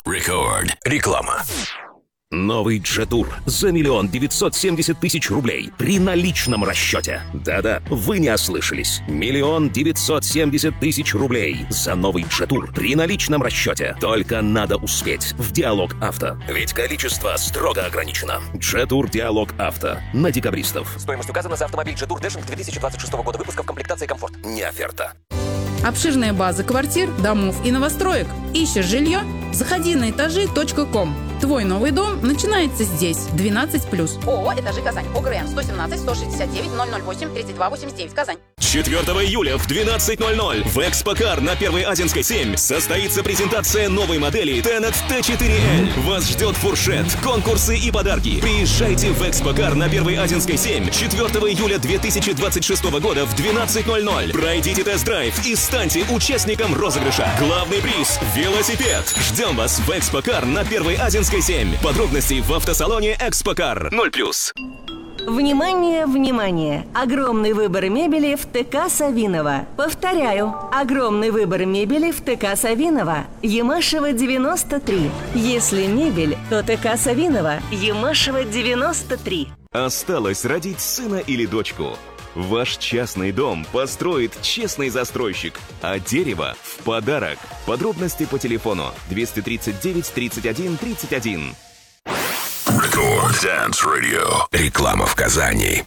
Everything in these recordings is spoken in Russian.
Рекорд. Реклама. Новый Джетур за 1 970 000 рублей при наличном расчете. Да-да, вы не ослышались. 1 970 000 рублей за новый Джетур при наличном расчете. Только надо успеть в Диалог Авто. Ведь количество строго ограничено. Джетур Диалог Авто. На декабристов. Стоимость указана за автомобиль Джетур Дэшинг 2026 года выпуска в комплектации «Комфорт». Не оферта. Обширная база квартир, домов и новостроек. Ищешь жилье? Заходи на этажи.ком. Твой новый дом начинается здесь. 12+. ООО «Этажи Казань». ОГРН 117 169 008 32 89. Казань. 4 июля в 12:00 в Экспокар на 1-й Азинской 7 состоится презентация новой модели Tenet T4L. Вас ждет фуршет, конкурсы и подарки. Приезжайте в Экспокар на 1-й Азинской 7 4 июля 2026 года в 12:00. Пройдите тест-драйв и станьте участником розыгрыша. Главный приз – велосипед. Ждем вас в Экспокар на 1-й Азинской 7. Подробности в автосалоне Экспокар. 0+. Внимание, внимание! Огромный выбор мебели в ТК Савинова. Повторяю, огромный выбор мебели в ТК Савинова. Ямашева 93. Если мебель, то ТК Савинова. Ямашева 93. Осталось родить сына или дочку. Ваш частный дом построит честный застройщик, а дерево в подарок. Подробности по телефону 239 31 31. Рекорд Dance Radio. Реклама в Казани.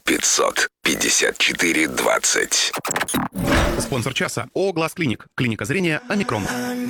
554 20. Спонсор часа ООО «Глаз Клиник». Клиника зрения «Омикрон».